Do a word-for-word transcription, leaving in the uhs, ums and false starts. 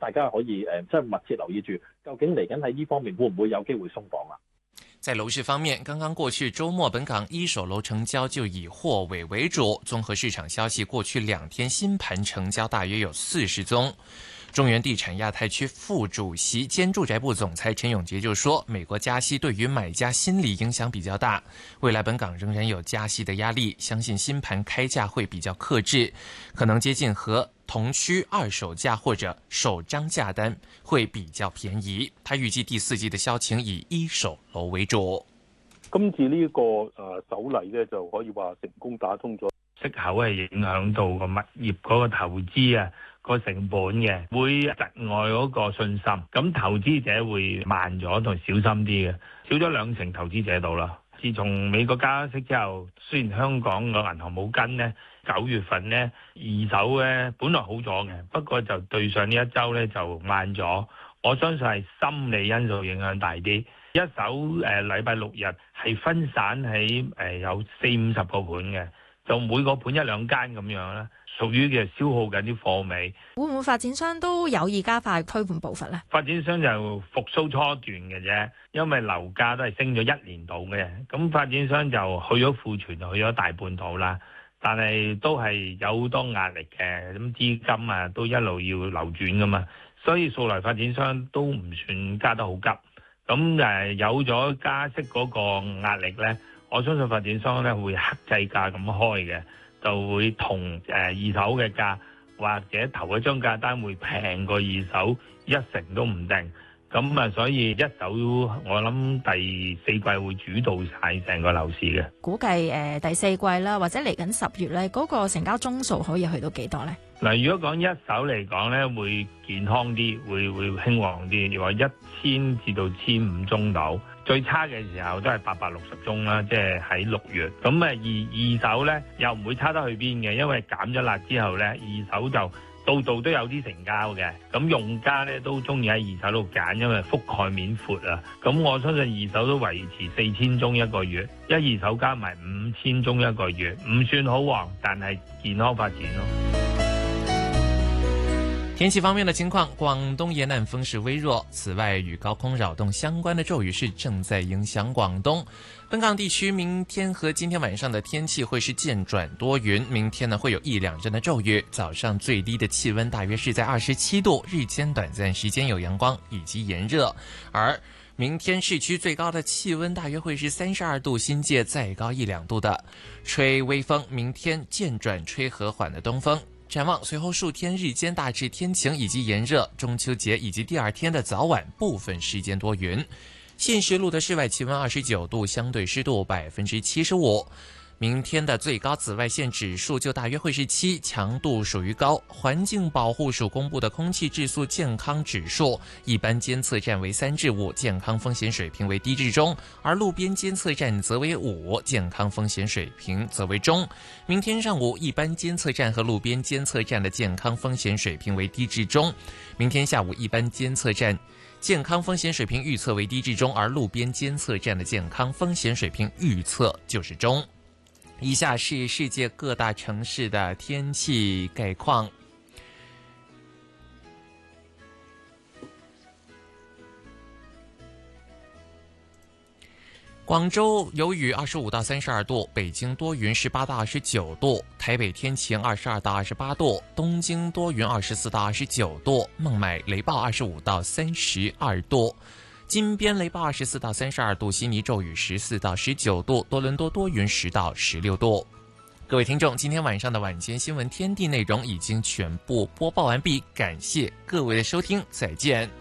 大家可以誒即係密切留意住，究竟嚟緊喺呢方面會唔會有機會鬆綁啊？ 在樓市方面，剛剛過去週末，本港一手樓成交就以貨尾為主。綜合市場消息，過去兩天新盤成交大約有四十宗。中原地產亞太區副主席兼住宅部總裁陳永傑就說，美國加息對於買家心理影響比較大，未來本港仍然有加息的壓力，相信新盤開價會比較克制，可能接近和同區二手價或者首張價單會比較便宜。他預計第四季的銷情以一手樓為主。 今次呢個誒首例咧，就可以話成功打通咗息口係影響到個物業嗰個投資啊，個成本嘅，會窒礙嗰個信心，咁投資者會慢咗同小心啲嘅，少咗兩成投資者度啦。自從美國加息之後，雖然香港個銀行冇跟呢，九月份呢二手咧本來好咗嘅，不過就對上呢一週咧就慢咗。我相信係心理因素影響大啲。一手誒禮拜六日係分散喺誒、呃、有四五十個盤嘅，就每個盤一兩間咁樣啦，屬於嘅消耗緊啲貨尾。 會唔會發展商都有意加快推盤步伐咧？ 發展商就復甦初段嘅啫，因為樓價都係升咗一年度嘅，咁發展商就去咗庫存，就去咗大半度啦。但係都係有好多壓力嘅，咁資金啊都一路要流轉噶嘛，所以數來發展商都唔算加得好急。咁誒有咗加息嗰個壓力咧，我相信發展商咧會克制價咁開嘅，就會同誒二手嘅價或者頭一張價單會平過二手一成都唔定。咁啊，所以一手我諗第四季會主導晒成個樓市嘅。 估計誒、呃、第四季啦，或者嚟緊十月咧，嗰、那個成交宗數可以去到幾多咧？ 嗱，如果講一手嚟講咧，會健康啲，會會興旺啲，話一千至到千五宗度。最差嘅時候都係八百六十宗啦，即係喺六月。咁啊，二二手咧又唔會差得去邊嘅，因為減咗辣之後咧，二手就度度都有啲成交嘅，咁用家咧都中意喺二手度揀，因為覆蓋面闊啊。咁我相信二手都維持四千宗一個月，一二手加埋五千宗一個月，唔算好旺，但係健康發展咯。 天氣方面的情況，廣東沿岸風勢微弱，此外與高空擾動相關的驟雨是正在影響廣東。本港地區明天和今天晚上的天氣會是漸轉多雲，明天呢會有一兩陣的驟雨，早上最低的氣溫大約是在二十七度，日間短暫時間有陽光以及炎熱，而明天市區最高的氣溫大約會是三十二度，新界再高一兩度的，吹微風，明天漸轉吹和緩的東風。展望隨後數天日間大致天晴以及炎熱，中秋節以及第二天的早晚部分時間多雲。現時錄的室外氣溫二十九度，相對濕度百分之七十五。明天的最高紫外線指數就大約會是七，強度屬於高。環境保護署公布的空氣質素健康指數，一般監測站為三至五，健康風險水平為低至中；而路邊監測站則為五，健康風險水平則為中。明天上午，一般監測站和路邊監測站的健康風險水平為低至中；明天下午，一般監測站健康風險水平預測為低至中，而路邊監測站的健康風險水平預測就是中。以下是世界各大城市的天氣概況。廣州有雨，二十五到三十二度；北京多雲，十八到二十九度；台北天晴，二十二到二十八度；東京多雲，二十四到二十九度；孟買雷暴，二十五到三十二度。金邊雷暴二十四到三十二度，悉尼驟雨十四到十九度，多倫多多雲十到十六度。各位聽眾，今天晚上的晚間新聞天地內容已經全部播報完畢，感謝各位的收聽，再見。